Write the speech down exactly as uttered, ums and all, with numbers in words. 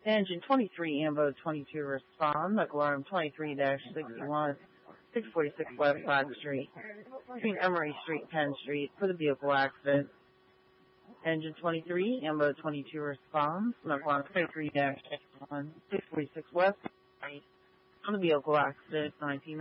Engine twenty-three, Ambo twenty-two respond. Local alarm twenty-three dash sixty-one, six forty-six West Black Street, between Emory Street and Penn Street for the vehicle accident. Engine twenty-three, Ambo twenty-two responds. Local alarm twenty-three dash sixty-one, six forty-six West Street on the vehicle accident, nineteen